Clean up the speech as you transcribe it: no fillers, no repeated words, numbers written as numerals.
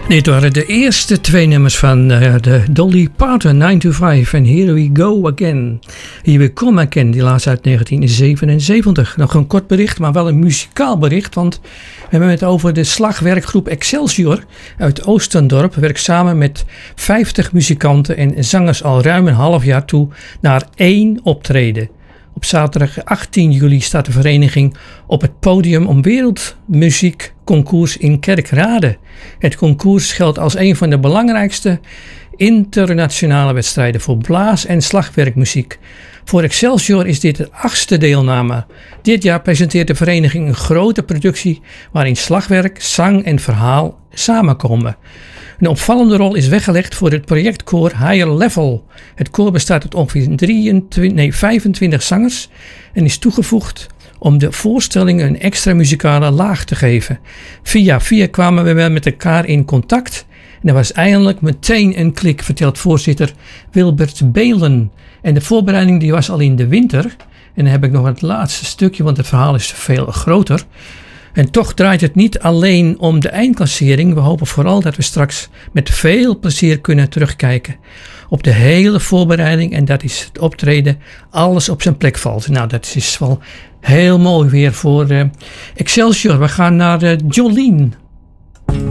Dit waren de eerste twee nummers van de Dolly Parton, 9 to 5 en Here We Go Again. Here We Come Again, die laatst uit 1977. Nog een kort bericht, maar wel een muzikaal bericht, want we hebben het over de slagwerkgroep Excelsior uit Oostendorp. Werkt samen met 50 muzikanten en zangers al ruim een half jaar toe naar 1 optreden. Op zaterdag 18 juli staat de vereniging op het podium om wereldmuziekconcours in Kerkrade. Het concours geldt als een van de belangrijkste internationale wedstrijden voor blaas- en slagwerkmuziek. Voor Excelsior is dit de 8e deelname. Dit jaar presenteert de vereniging een grote productie waarin slagwerk, zang en verhaal samenkomen. Een opvallende rol is weggelegd voor het projectkoor Higher Level. Het koor bestaat uit ongeveer 25 zangers en is toegevoegd om de voorstellingen een extra muzikale laag te geven. Via kwamen we wel met elkaar in contact en er was eindelijk meteen een klik, vertelt voorzitter Wilbert Beelen. En de voorbereiding die was al in de winter. En dan heb ik nog het laatste stukje, want het verhaal is veel groter. En toch draait het niet alleen om de eindklassering. We hopen vooral dat we straks met veel plezier kunnen terugkijken op de hele voorbereiding. En dat is het optreden, alles op zijn plek valt. Nou, dat is wel heel mooi weer voor Excelsior. We gaan naar Jolien.